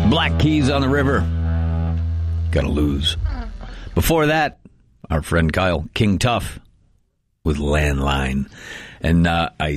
Black Keys on the River. Gotta lose. Before that, our friend Kyle, King Tuff with Landline. And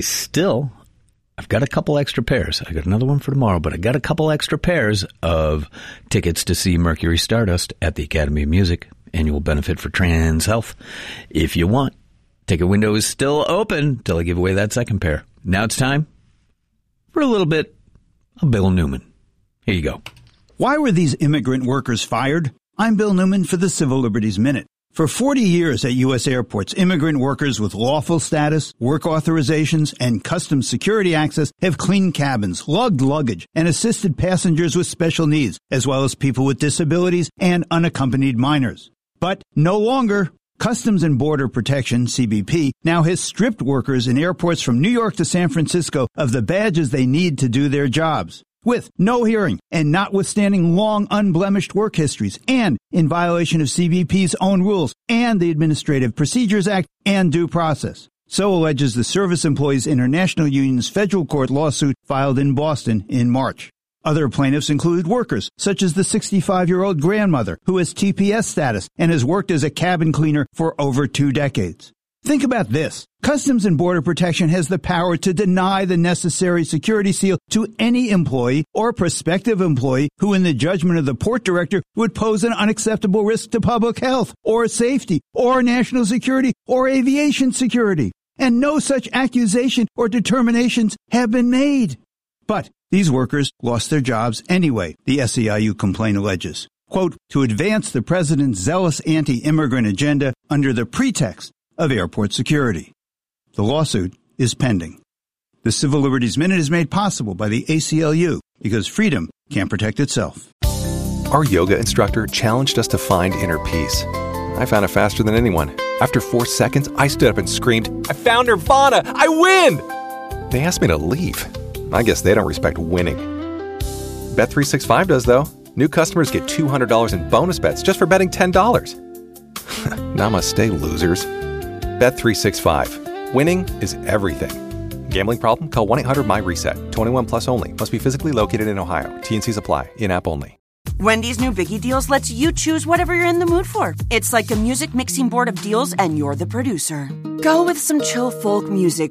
I've got a couple extra pairs. I got another one for tomorrow, but I got a couple extra pairs of tickets to see Mercury Stardust at the Academy of Music. Annual benefit for Trans Health. If you want, ticket window is still open till I give away that second pair. Now it's time for a little bit of Bill Newman. Here you go. Why were these immigrant workers fired? I'm Bill Newman for the Civil Liberties Minute. For 40 years at U.S. airports, immigrant workers with lawful status, work authorizations, and customs security access have cleaned cabins, lugged luggage, and assisted passengers with special needs, as well as people with disabilities and unaccompanied minors. But no longer. Customs and Border Protection, CBP, now has stripped workers in airports from New York to San Francisco of the badges they need to do their jobs, with no hearing and notwithstanding long unblemished work histories, and in violation of CBP's own rules and the Administrative Procedures Act and due process. So alleges the Service Employees International Union's federal court lawsuit filed in Boston in March. Other plaintiffs include workers, such as the 65-year-old grandmother who has TPS status and has worked as a cabin cleaner for over 2 decades. Think about this. Customs and Border Protection has the power to deny the necessary security seal to any employee or prospective employee who, in the judgment of the port director, would pose an unacceptable risk to public health or safety or national security or aviation security. And no such accusation or determinations have been made. But these workers lost their jobs anyway, the SEIU complaint alleges. Quote, to advance the president's zealous anti-immigrant agenda under the pretext of airport security. The lawsuit is pending. The Civil Liberties Minute is made possible by the ACLU because freedom can't protect itself. Our yoga instructor challenged us to find inner peace. I found it faster than anyone. After 4 seconds, I stood up and screamed, I found Nirvana! I win! They asked me to leave. I guess they don't respect winning. Bet365 does, though. New customers get $200 in bonus bets just for betting $10. Namaste, losers. Bet365. Winning is everything. Gambling problem? Call 1-800-MY-RESET. 21 plus only. Must be physically located in Ohio. T&Cs apply. In-app only. Wendy's new Biggie Deals lets you choose whatever you're in the mood for. It's like a music mixing board of deals, and you're the producer. Go with some chill folk music